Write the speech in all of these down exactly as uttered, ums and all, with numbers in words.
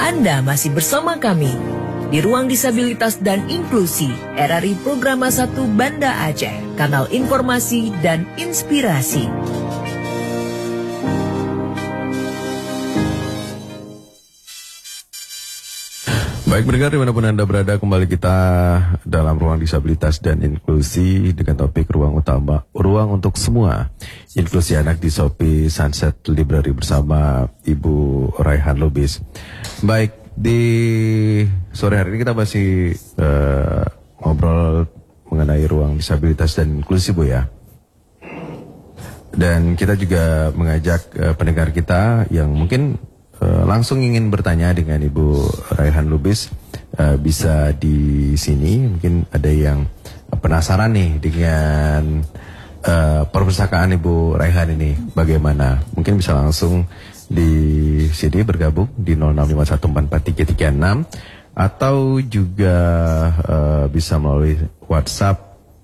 Anda masih bersama kami di Ruang Disabilitas dan Inklusi R R I Programa satu Banda Aceh, kanal informasi dan inspirasi. Baik pendengar dimanapun Anda berada, kembali kita dalam Ruang Disabilitas dan Inklusi dengan topik ruang utama, ruang untuk semua, inklusi anak di Shopee Sunset Library bersama Ibu Raihan Lubis. Baik, di sore hari ini kita masih uh, ngobrol mengenai ruang disabilitas dan inklusi, Bu, ya. Dan kita juga mengajak uh, pendengar kita yang mungkin Uh, langsung ingin bertanya dengan Ibu Raihan Lubis, uh, bisa di sini. Mungkin ada yang penasaran nih dengan uh, perpustakaan Ibu Raihan ini bagaimana. Mungkin bisa langsung di sini bergabung di nol enam lima satu empat empat tiga tiga enam atau juga uh, bisa melalui WhatsApp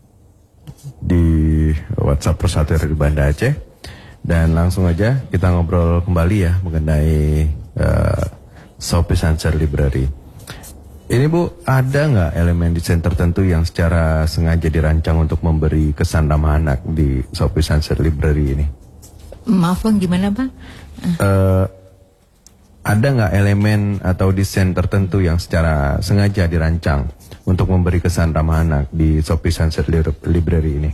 di WhatsApp Persatuan R R I Banda Aceh. Dan langsung aja kita ngobrol kembali ya mengenai uh, Shopee Sunset Library. Ini, Bu, ada nggak elemen desain tertentu yang secara sengaja dirancang untuk memberi kesan ramah anak di Shopee Sunset Library ini? Maaf Bang, gimana Bang? Uh, ada nggak elemen atau desain tertentu yang secara sengaja dirancang untuk memberi kesan ramah anak di Shopee Sunset Library ini?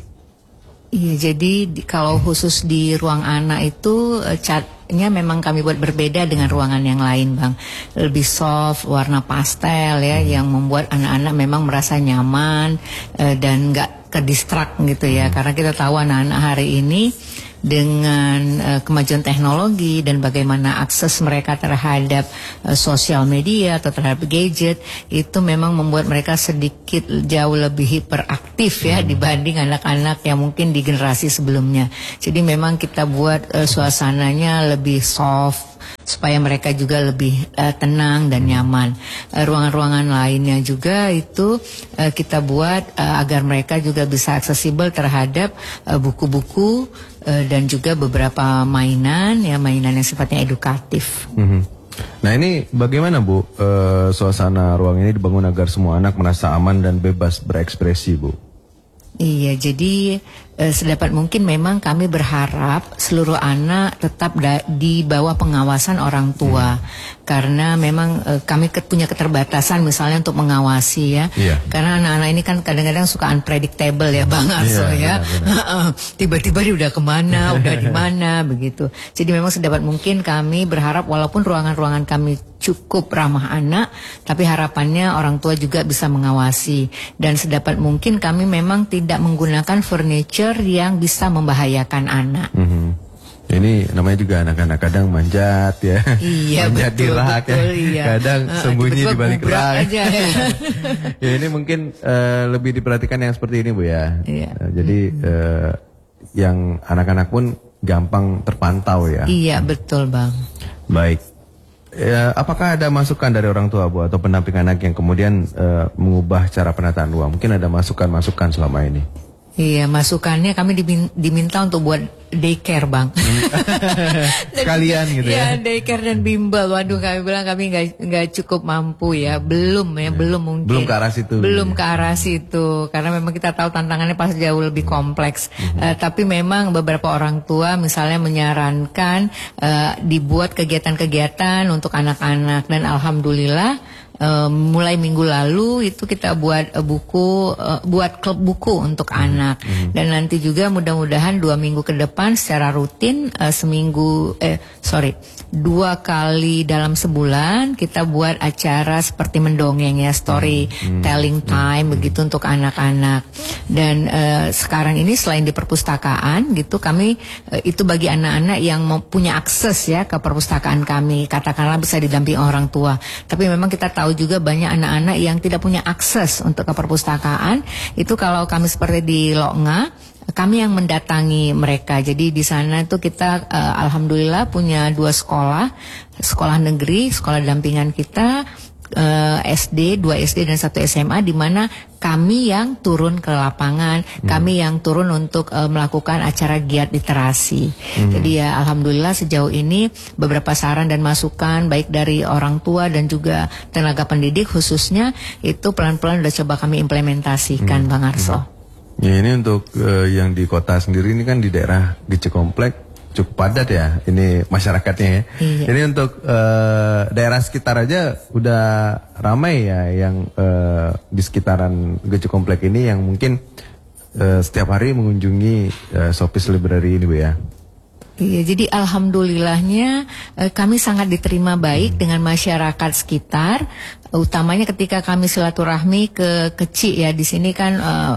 Iya, jadi di, kalau khusus di ruang anak itu catnya memang kami buat berbeda dengan ruangan yang lain, Bang. Lebih soft, warna pastel ya, hmm. yang membuat anak-anak memang merasa nyaman uh, dan nggak kedistrak gitu ya. Hmm. Karena kita tahu anak-anak hari ini dengan uh, kemajuan teknologi dan bagaimana akses mereka terhadap uh, sosial media atau terhadap gadget itu memang membuat mereka sedikit jauh lebih hiperaktif ya, hmm. dibanding anak-anak yang mungkin di generasi sebelumnya. Jadi memang kita buat uh, suasananya lebih soft supaya mereka juga lebih uh, tenang dan nyaman. Uh, ruangan-ruangan lainnya juga itu uh, kita buat uh, agar mereka juga bisa aksesibel terhadap uh, buku-buku uh, dan juga beberapa mainan ya, mainan yang sifatnya edukatif. Mm-hmm. Nah ini bagaimana, Bu, uh, suasana ruang ini dibangun agar semua anak merasa aman dan bebas berekspresi, Bu? Iya, jadi eh, sedapat mungkin memang kami berharap seluruh anak tetap da- di bawah pengawasan orang tua. Hmm. Karena memang eh, kami ket- punya keterbatasan misalnya untuk mengawasi ya. Yeah. Karena anak-anak ini kan kadang-kadang suka unpredictable ya Bang Arso yeah, ya. Benar-benar. Tiba-tiba dia udah kemana, udah di mana begitu. Jadi memang sedapat mungkin kami berharap walaupun ruangan-ruangan kami cukup ramah anak, tapi harapannya orang tua juga bisa mengawasi. Dan sedapat mungkin kami memang tidak menggunakan furniture yang bisa membahayakan anak. Mm-hmm. Ini namanya juga anak-anak kadang manjat ya. Iya, manjat betul, di rak betul, ya. Iya. Kadang uh, sembunyi di balik rak. Aja, ya. Ya ini mungkin uh, lebih diperhatikan yang seperti ini, Bu, ya. Iya. Uh, jadi uh, yang anak-anak pun gampang terpantau ya. Iya, betul, Bang. Baik. Ya, apakah ada masukan dari orang tua, Bu, atau pendamping anak yang kemudian uh, mengubah cara penataan ruang? Mungkin ada masukan-masukan selama ini. Iya, masukannya kami diminta untuk buat daycare, Bang. Sekalian gitu ya. Ya, daycare dan bimbel. Waduh, kami bilang kami nggak nggak cukup mampu ya, belum ya, ya, belum mungkin. Belum ke arah situ. Belum ke arah situ, karena memang kita tahu tantangannya pasti jauh lebih kompleks. Mm-hmm. Uh, tapi memang beberapa orang tua misalnya menyarankan uh, dibuat kegiatan-kegiatan untuk anak-anak, dan alhamdulillah. Uh, mulai minggu lalu itu kita buat uh, buku, uh, buat klub buku untuk hmm. anak, hmm. dan nanti juga mudah-mudahan dua minggu ke depan secara rutin uh, seminggu, eh sorry dua kali dalam sebulan kita buat acara seperti mendongeng ya, story hmm. telling time hmm. begitu untuk anak-anak. Dan uh, sekarang ini selain di perpustakaan gitu, kami uh, itu bagi anak-anak yang mau punya akses ya ke perpustakaan kami, katakanlah bisa didampingi orang tua. Tapi memang kita tahu juga banyak anak-anak yang tidak punya akses untuk ke perpustakaan. Itu kalau kami seperti di Loknga, kami yang mendatangi mereka. Jadi di sana itu kita uh, alhamdulillah punya dua sekolah, sekolah negeri, sekolah dampingan kita. uh, S D, dua S D dan satu S M A, di mana kami yang turun ke lapangan, hmm. kami yang turun untuk uh, melakukan acara giat literasi. Hmm. Jadi ya alhamdulillah sejauh ini beberapa saran dan masukan baik dari orang tua dan juga tenaga pendidik khususnya itu pelan-pelan udah coba kami implementasikan, hmm. Bang Arso. Ya, ini untuk uh, yang di kota sendiri ini kan di daerah G C Komplek cukup padat ya ini masyarakatnya ya. Iya. Jadi untuk uh, daerah sekitar aja udah ramai ya yang uh, di sekitaran G C Komplek ini yang mungkin uh, setiap hari mengunjungi uh, Sopis Library ini Bu ya. Iya, jadi alhamdulillahnya eh, kami sangat diterima baik hmm. dengan masyarakat sekitar, utamanya ketika kami silaturahmi ke kecil ya di sini kan. Uh,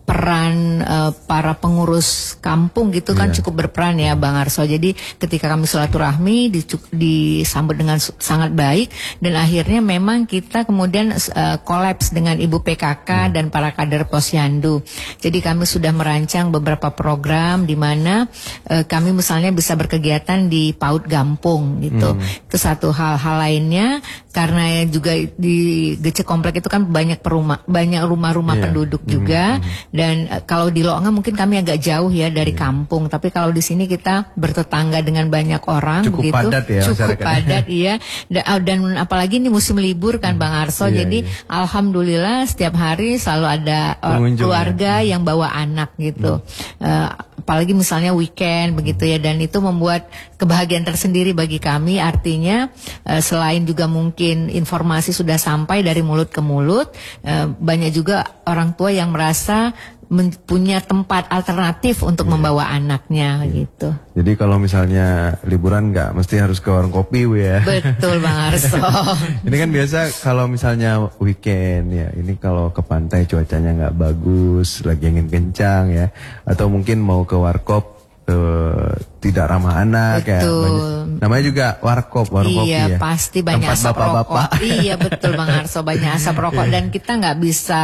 peran uh, para pengurus kampung gitu kan yeah. cukup berperan ya Bang Arso. Jadi ketika kami silaturahmi disambut dengan sangat baik dan akhirnya memang kita kemudian uh, kolaps dengan Ibu P K K yeah. dan para kader Posyandu. Jadi kami sudah merancang beberapa program di mana uh, kami misalnya bisa berkegiatan di PAUD Gampung gitu. Hmm. Itu satu hal. Hal lainnya karena juga di G C Komplek itu kan banyak perumah banyak rumah-rumah yeah. penduduk juga. Hmm. Dan uh, kalau di Loongan mungkin kami agak jauh ya dari yeah. kampung, tapi kalau di sini kita bertetangga dengan banyak orang, cukup begitu, padat ya, cukup padat, iya. Dan, dan apalagi ini musim libur kan, Bang Arso, yeah, jadi yeah. alhamdulillah setiap hari selalu ada uh, keluarga ya. yang bawa anak gitu, hmm. uh, apalagi misalnya weekend begitu ya, dan itu membuat kebahagiaan tersendiri bagi kami. Artinya uh, selain juga mungkin informasi sudah sampai dari mulut ke mulut, uh, banyak juga orang tua yang merasa punya tempat alternatif untuk yeah. membawa anaknya yeah. gitu. Jadi kalau misalnya liburan nggak mesti harus ke warung kopi Bu ya. Betul Bang Arso. Ini kan biasa kalau misalnya weekend ya, ini kalau ke pantai cuacanya nggak bagus, lagi angin kencang ya, atau mungkin mau ke warkop uh, tidak ramah anak. Betul. Ya. Banyak, namanya juga warkop, warung iya, kopi ya. Iya pasti banyak tempat asap bapak-bapak. rokok. Iya betul Bang Arso, banyak asap rokok dan kita nggak bisa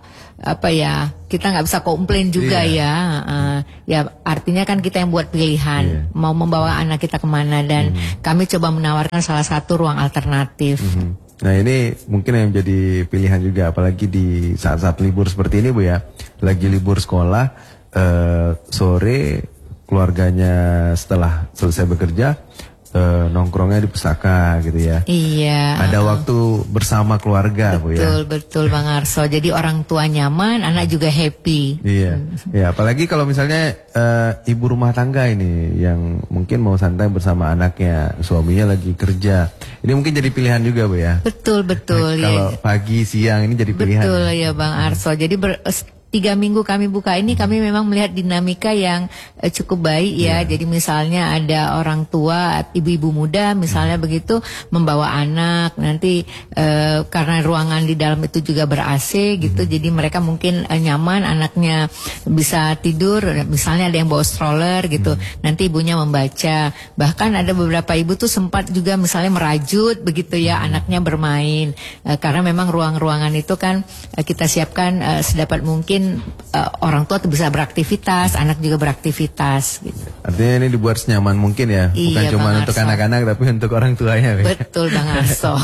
apa ya, kita nggak bisa komplain juga iya. ya uh, ya artinya kan kita yang buat pilihan iya. mau membawa anak kita kemana dan mm-hmm. kami coba menawarkan salah satu ruang alternatif. Mm-hmm. Nah ini mungkin yang menjadi pilihan juga apalagi di saat-saat libur seperti ini Bu ya, lagi libur sekolah uh, sore keluarganya setelah selesai bekerja Uh, nongkrongnya di pusaka gitu ya. Iya. Ada waktu bersama keluarga Bu ya. Betul betul Bang Arso. Jadi orang tua nyaman, anak juga happy. Iya. Ya apalagi kalau misalnya uh, ibu rumah tangga ini yang mungkin mau santai bersama anaknya, suaminya lagi kerja. Ini mungkin jadi pilihan juga Bu ya. Betul betul. Nah, kalau ya. pagi siang ini jadi pilihan. Betul ya Bang Arso. Jadi ber Tiga minggu kami buka ini kami memang melihat dinamika yang uh, cukup baik ya. Yeah. Jadi misalnya ada orang tua, ibu-ibu muda misalnya hmm. begitu membawa anak. Nanti uh, karena ruangan di dalam itu juga ber-A C gitu. Hmm. Jadi mereka mungkin uh, nyaman, anaknya bisa tidur. Misalnya ada yang bawa stroller gitu. Hmm. Nanti ibunya membaca. Bahkan ada beberapa ibu tuh sempat juga misalnya merajut begitu ya, hmm. anaknya bermain. Uh, karena memang ruang-ruangan itu kan uh, kita siapkan uh, sedapat mungkin Uh, orang tua tuh bisa beraktivitas, anak juga beraktivitas gitu. Artinya ini dibuat senyaman mungkin ya, iya, bukan cuma untuk anak-anak tapi untuk orang tuanya. Betul Bang Arso.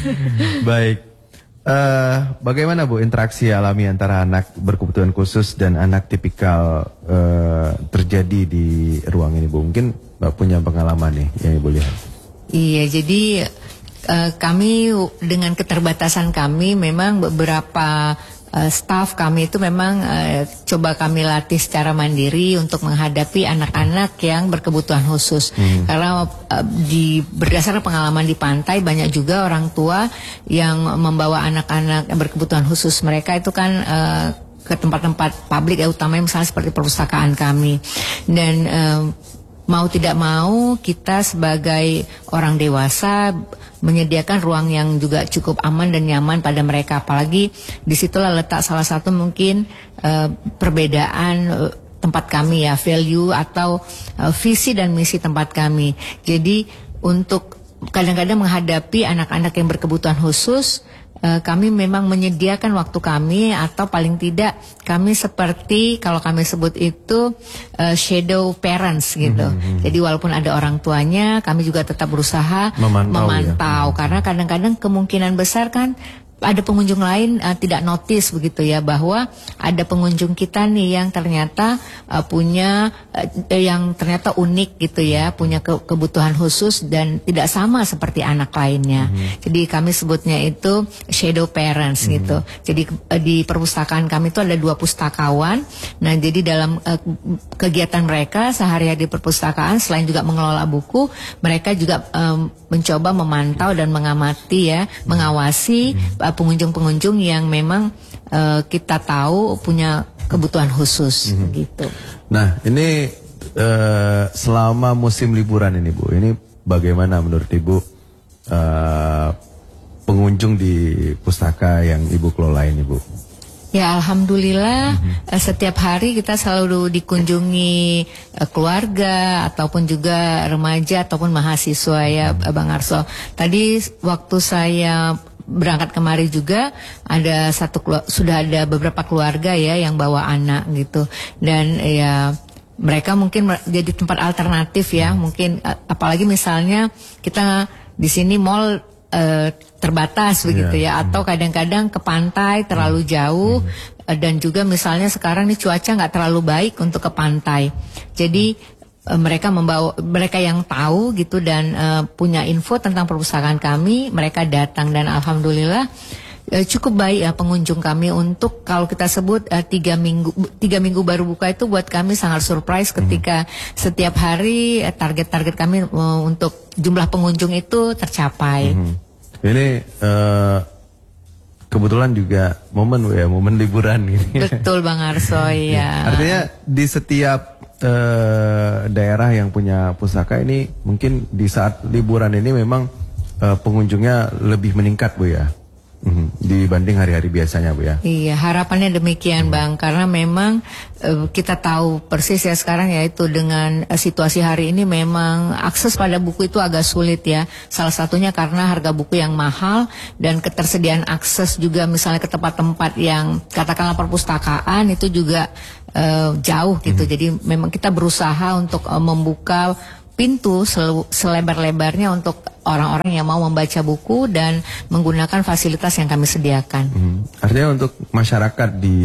Baik, uh, bagaimana Bu interaksi alami antara anak berkebutuhan khusus dan anak tipikal uh, terjadi di ruang ini Bu? Mungkin Mbak punya pengalaman nih yang Ibu lihat. Iya, jadi uh, kami dengan keterbatasan kami memang beberapa Uh, staff kami itu memang uh, coba kami latih secara mandiri untuk menghadapi anak-anak yang berkebutuhan khusus. Hmm. Karena uh, di berdasarkan pengalaman di pantai banyak juga orang tua yang membawa anak-anak yang berkebutuhan khusus mereka itu kan uh, ke tempat-tempat publik ya, utamanya misalnya seperti perpustakaan kami. Dan uh, mau tidak mau kita sebagai orang dewasa menyediakan ruang yang juga cukup aman dan nyaman pada mereka. Apalagi disitulah letak salah satu mungkin uh, perbedaan uh, tempat kami ya, value atau uh, visi dan misi tempat kami. Jadi untuk kadang-kadang menghadapi anak-anak yang berkebutuhan khusus, uh, kami memang menyediakan waktu kami, atau paling tidak kami seperti kalau kami sebut itu uh, shadow parents gitu. Mm-hmm. Jadi walaupun ada orang tuanya, kami juga tetap berusaha memantau, memantau ya. Karena kadang-kadang kemungkinan besar kan ada pengunjung lain uh, tidak notice begitu ya, bahwa ada pengunjung kita nih yang ternyata uh, punya uh, yang ternyata unik gitu ya, punya ke kebutuhan khusus dan tidak sama seperti anak lainnya. Mm-hmm. Jadi kami sebutnya itu shadow parents mm-hmm. gitu. Jadi uh, di perpustakaan kami itu ada dua pustakawan. Nah, jadi dalam uh, kegiatan mereka sehari-hari di perpustakaan, selain juga mengelola buku, mereka juga um, mencoba memantau dan mengamati ya, mengawasi mm-hmm. pengunjung-pengunjung yang memang uh, kita tahu punya kebutuhan khusus mm-hmm. gitu. Nah, ini uh, selama musim liburan ini Bu, ini bagaimana menurut Ibu uh, pengunjung di pustaka yang Ibu kelola ini Bu? Ya, alhamdulillah mm-hmm. setiap hari kita selalu dikunjungi uh, keluarga ataupun juga remaja ataupun mahasiswa ya mm-hmm. Bang Arso. Tadi waktu saya berangkat kemari juga ada satu sudah ada beberapa keluarga ya yang bawa anak gitu, dan ya mereka mungkin jadi tempat alternatif ya, mungkin apalagi misalnya kita di sini mall uh, terbatas begitu yeah. ya, atau kadang-kadang ke pantai terlalu jauh mm-hmm. dan juga misalnya sekarang nih cuaca nggak terlalu baik untuk ke pantai, jadi mereka membawa mereka yang tahu gitu dan uh, punya info tentang perpustakaan kami, mereka datang dan alhamdulillah uh, cukup baik ya pengunjung kami untuk kalau kita sebut uh, tiga minggu tiga minggu baru buka itu buat kami sangat surprise ketika mm-hmm. setiap hari uh, target-target kami uh, untuk jumlah pengunjung itu tercapai. Mm-hmm. Ini uh, kebetulan juga momen ya momen liburan gitu. Betul Bang Arso ya. Artinya di setiap Uh, daerah yang punya pustaka ini mungkin di saat liburan ini memang uh, pengunjungnya lebih meningkat Bu ya, mm-hmm. dibanding hari-hari biasanya Bu ya. Iya, harapannya demikian mm-hmm. Bang, karena memang uh, kita tahu persis ya sekarang yaitu dengan uh, situasi hari ini memang akses pada buku itu agak sulit ya. Salah satunya karena harga buku yang mahal dan ketersediaan akses juga misalnya ke tempat-tempat yang katakanlah perpustakaan itu juga Uh, jauh gitu, hmm. jadi memang kita berusaha untuk uh, membuka pintu selebar-lebarnya untuk orang-orang yang mau membaca buku dan menggunakan fasilitas yang kami sediakan. Hmm. Artinya untuk masyarakat di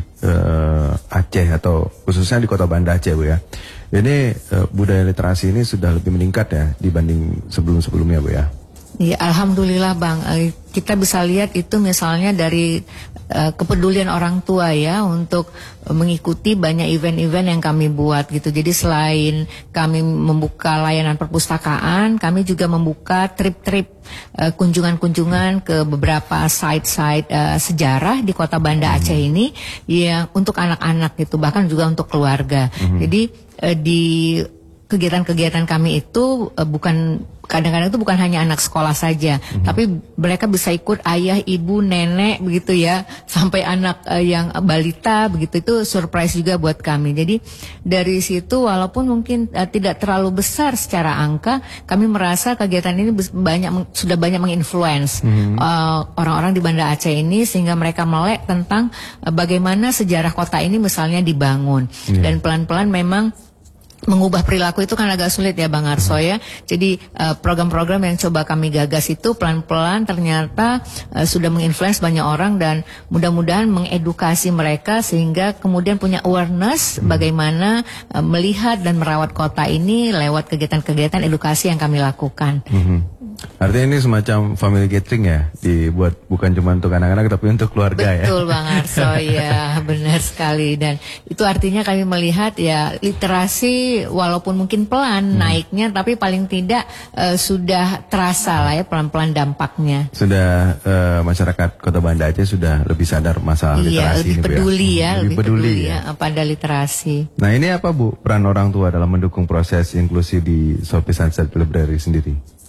uh, Aceh atau khususnya di Kota Banda Aceh Bu ya, ini uh, budaya literasi ini sudah lebih meningkat ya dibanding sebelum-sebelumnya Bu ya. Ya, alhamdulillah Bang, kita bisa lihat itu misalnya dari uh, kepedulian orang tua ya untuk mengikuti banyak event-event yang kami buat gitu. Jadi selain kami membuka layanan perpustakaan, kami juga membuka trip-trip uh, kunjungan-kunjungan ke beberapa site-site uh, sejarah di Kota Banda Aceh ini yang untuk anak-anak gitu, bahkan juga untuk keluarga. Mm-hmm. Jadi uh, di kegiatan-kegiatan kami itu uh, bukan kadang-kadang itu bukan hanya anak sekolah saja, mm-hmm. tapi mereka bisa ikut ayah, ibu, nenek begitu ya, sampai anak uh, yang balita begitu, itu surprise juga buat kami. Jadi dari situ walaupun mungkin uh, tidak terlalu besar secara angka, kami merasa kegiatan ini banyak sudah banyak menginfluence mm-hmm. uh, orang-orang di Banda Aceh ini sehingga mereka melek tentang uh, bagaimana sejarah kota ini misalnya dibangun, yeah. dan pelan-pelan memang mengubah perilaku itu kan agak sulit ya Bang Arso ya. Jadi uh, program-program yang coba kami gagas itu pelan-pelan ternyata uh, sudah menginfluence banyak orang dan mudah-mudahan mengedukasi mereka sehingga kemudian punya awareness hmm. bagaimana uh, melihat dan merawat kota ini lewat kegiatan-kegiatan edukasi yang kami lakukan. Hmm. Artinya ini semacam family gathering ya, dibuat bukan cuma untuk anak-anak tapi untuk keluarga. Betul, ya. Betul Bang Arso ya, benar sekali. Dan itu artinya kami melihat ya literasi walaupun mungkin pelan hmm. naiknya, tapi paling tidak uh, sudah terasa lah ya pelan-pelan dampaknya. Sudah uh, masyarakat Kota Banda Aceh sudah lebih sadar masalah iya, literasi lebih ini peduli Bu ya. ya, Hmm, lebih, lebih peduli, peduli ya. ya pada literasi. Nah ini apa Bu peran orang tua dalam mendukung proses inklusi di Sophie Sunset Library sendiri?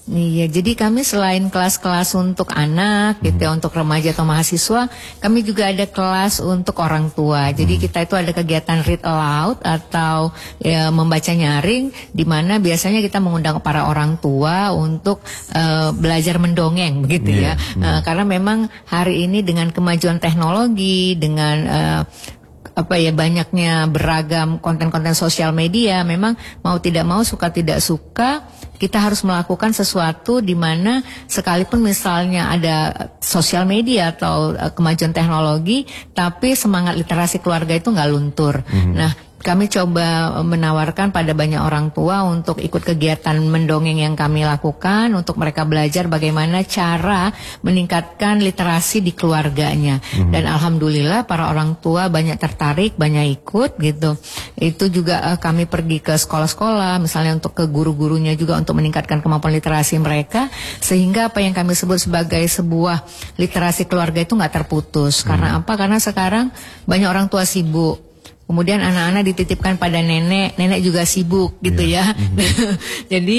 Iya, jadi kami selain kelas-kelas untuk anak, gitu ya, untuk remaja atau mahasiswa, kami juga ada kelas untuk orang tua. Jadi kita itu ada kegiatan read aloud atau ya, membaca nyaring, di mana biasanya kita mengundang para orang tua untuk uh, belajar mendongeng, begitu ya. Yeah. Uh, karena memang hari ini dengan kemajuan teknologi, dengan uh, apa ya banyaknya beragam konten-konten sosial media, memang mau tidak mau suka tidak suka kita harus melakukan sesuatu di mana sekalipun misalnya ada sosial media atau uh, kemajuan teknologi, tapi semangat literasi keluarga itu nggak luntur. Mm-hmm. Nah, kami coba menawarkan pada banyak orang tua untuk ikut kegiatan mendongeng yang kami lakukan untuk mereka belajar bagaimana cara meningkatkan literasi di keluarganya. Mm-hmm. Dan alhamdulillah para orang tua banyak tertarik, banyak ikut gitu. Itu juga uh, kami pergi ke sekolah-sekolah, misalnya untuk ke guru-gurunya juga untuk meningkatkan kemampuan literasi mereka, sehingga apa yang kami sebut sebagai sebuah literasi keluarga itu nggak terputus. Mm-hmm. Karena apa? Karena sekarang banyak orang tua sibuk. Kemudian anak-anak dititipkan pada nenek, nenek juga sibuk gitu yeah. ya. Mm-hmm. Jadi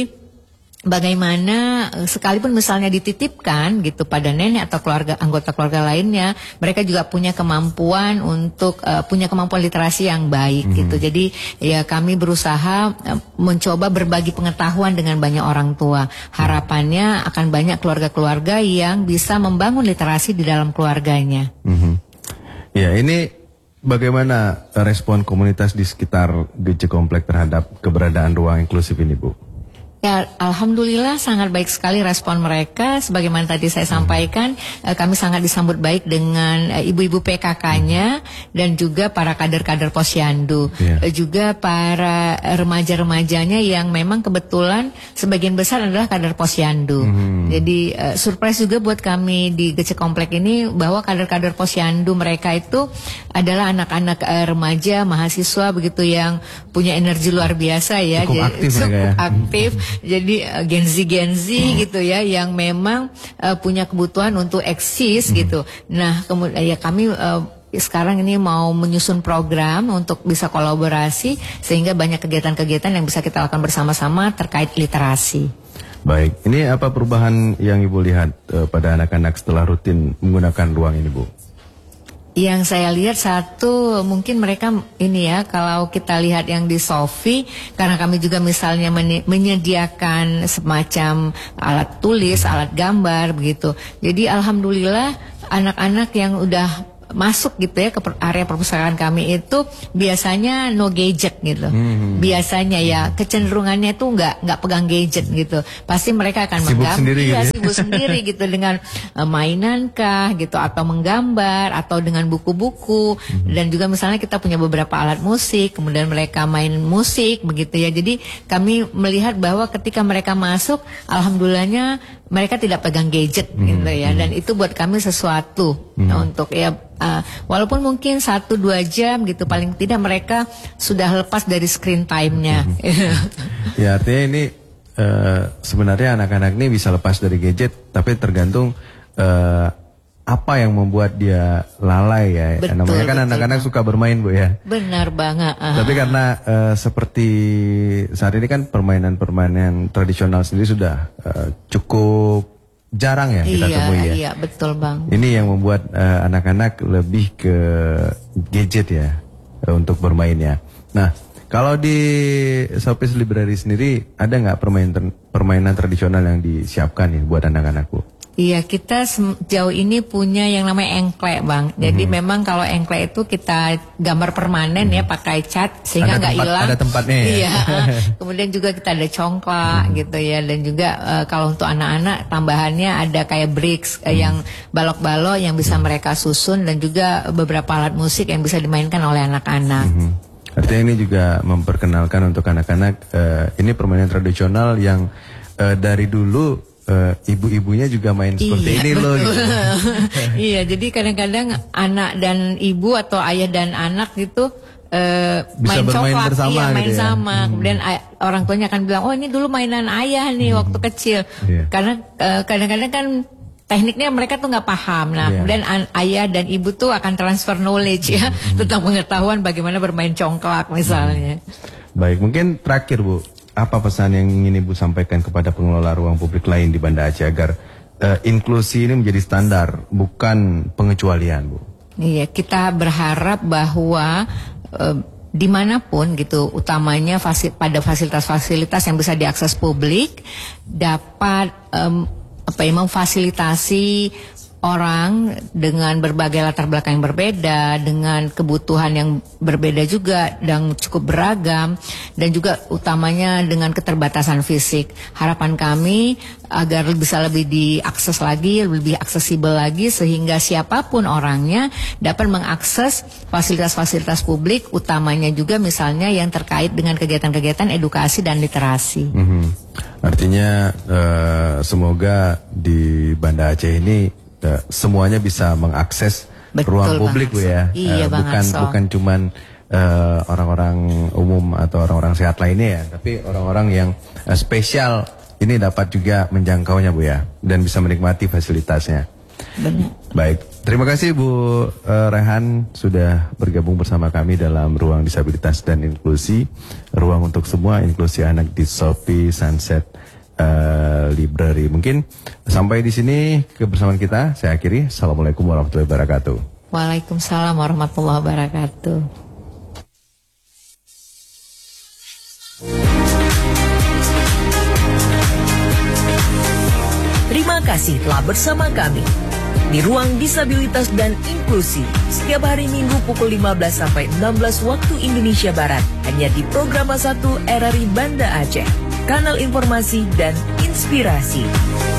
bagaimana sekalipun misalnya dititipkan gitu pada nenek atau keluarga anggota keluarga lainnya, mereka juga punya kemampuan untuk uh, punya kemampuan literasi yang baik mm-hmm. gitu. Jadi ya kami berusaha uh, mencoba berbagi pengetahuan dengan banyak orang tua. Harapannya akan banyak keluarga-keluarga yang bisa membangun literasi di dalam keluarganya. Mm-hmm. Ya, ini bagaimana respon komunitas di sekitar G C Komplek terhadap keberadaan ruang inklusif ini, Bu? Ya, alhamdulillah sangat baik sekali respon mereka. Sebagaimana tadi saya sampaikan, eh, kami sangat disambut baik dengan eh, ibu-ibu P K K-nya dan juga para kader-kader Posyandu, yeah. eh, juga para remaja-remajanya yang memang kebetulan sebagian besar adalah kader Posyandu. Hmm. Jadi eh, surprise juga buat kami di G C Komplek ini bahwa kader-kader Posyandu mereka itu adalah anak-anak eh, remaja, mahasiswa begitu yang punya energi luar biasa ya. Cukup Jadi, aktif cukup mereka ya. aktif. Jadi uh, Gen Z Gen Z hmm. gitu ya yang memang uh, punya kebutuhan untuk eksis hmm. gitu. Nah, kemudian ya kami uh, sekarang ini mau menyusun program untuk bisa kolaborasi sehingga banyak kegiatan-kegiatan yang bisa kita lakukan bersama-sama terkait literasi. Baik, ini apa perubahan yang Ibu lihat uh, pada anak-anak setelah rutin menggunakan ruang ini, Bu? Yang saya lihat satu mungkin mereka ini ya, kalau kita lihat yang di Sofi, karena kami juga misalnya menyediakan semacam alat tulis, alat gambar begitu. Jadi alhamdulillah anak-anak yang udah masuk gitu ya ke area perpustakaan kami itu biasanya no gadget gitu. Hmm. Biasanya ya kecenderungannya itu nggak nggak pegang gadget gitu. Pasti mereka akan sibuk menggambar, sendiri, ya, gitu. sibuk sendiri gitu dengan uh, mainan kah gitu atau menggambar atau dengan buku-buku hmm. dan juga misalnya kita punya beberapa alat musik, kemudian mereka main musik begitu ya. Jadi kami melihat bahwa ketika mereka masuk, alhamdulillahnya mereka tidak pegang gadget hmm. gitu ya, dan itu buat kami sesuatu hmm. untuk ya uh, walaupun mungkin satu dua jam gitu paling tidak mereka sudah lepas dari screen time-nya. Hmm. Ya artinya ini uh, sebenarnya anak-anak ini bisa lepas dari gadget, tapi tergantung uh, apa yang membuat dia lalai ya. Betul, namanya kan betul, anak-anak suka bermain, Bu ya. Benar banget. Uh. Tapi karena uh, seperti saat ini kan permainan-permainan tradisional sendiri sudah uh, cukup jarang ya kita iya, temui ya. Iya, betul Bang. Ini yang membuat uh, anak-anak lebih ke gadget ya uh, untuk bermainnya. Nah, kalau di Sopis Library sendiri ada nggak permainan permainan tradisional yang disiapkan ya buat anak-anak, Bu? Iya, kita sejauh ini punya yang namanya engklek Bang. Jadi mm-hmm. memang kalau engklek itu kita gambar permanen mm-hmm. ya pakai cat sehingga nggak hilang. Ada tempatnya ya. Iya. Kemudian juga kita ada congklak mm-hmm. gitu ya, dan juga uh, kalau untuk anak-anak tambahannya ada kayak bricks uh, mm-hmm. yang balok-balok yang bisa mm-hmm. mereka susun, dan juga beberapa alat musik yang bisa dimainkan oleh anak-anak. Mm-hmm. Artinya ini juga memperkenalkan untuk anak-anak uh, ini permainan tradisional yang uh, dari dulu Uh, ibu-ibunya juga main seperti iya, ini loh gitu. Iya, jadi kadang-kadang anak dan ibu atau ayah dan anak gitu uh, main coklat, bersama, iya main gitu ya. sama. Hmm. Kemudian ay- orang tuanya akan bilang, oh ini dulu mainan ayah nih hmm. waktu kecil. Yeah. Karena uh, kadang-kadang kan tekniknya mereka tuh nggak paham. Nah, yeah. kemudian an- ayah dan ibu tuh akan transfer knowledge ya hmm. tentang pengetahuan bagaimana bermain congklak misalnya. Hmm. Baik, mungkin terakhir Bu. apa pesan yang ingin Ibu sampaikan kepada pengelola ruang publik lain di Banda Aceh agar uh, inklusi ini menjadi standar, bukan pengecualian, Bu? Iya, kita berharap bahwa uh, dimanapun gitu, utamanya fasil, pada fasilitas-fasilitas yang bisa diakses publik dapat um, apa ya, memfasilitasi orang dengan berbagai latar belakang yang berbeda, dengan kebutuhan yang berbeda juga dan cukup beragam, dan juga utamanya dengan keterbatasan fisik. Harapan kami agar bisa lebih diakses lagi, lebih aksesibel lagi, sehingga siapapun orangnya dapat mengakses fasilitas-fasilitas publik, utamanya juga misalnya yang terkait dengan kegiatan-kegiatan edukasi dan literasi. Mm-hmm. Artinya uh, semoga di Banda Aceh ini Uh, semuanya bisa mengakses Betul, ruang publik, Bu, ya. Iya, uh, bukan Bang bukan cuman uh, orang-orang umum atau orang-orang sehat lainnya ya, tapi orang-orang yang uh, spesial ini dapat juga menjangkaunya, Bu, ya, dan bisa menikmati fasilitasnya. Benar. Baik, terima kasih Bu uh, Raihan sudah bergabung bersama kami dalam Ruang Disabilitas dan Inklusi, ruang untuk semua, inklusi anak di Sofi Sunset Uh, Library. Mungkin sampai di sini kebersamaan kita. Saya akhiri. Assalamualaikum warahmatullahi wabarakatuh. Waalaikumsalam warahmatullahi wabarakatuh. Terima kasih telah bersama kami di Ruang Disabilitas dan Inklusi setiap hari Minggu pukul lima belas sampai enam belas waktu Indonesia Barat hanya di Programa satu R R I Banda Aceh, kanal informasi dan inspirasi.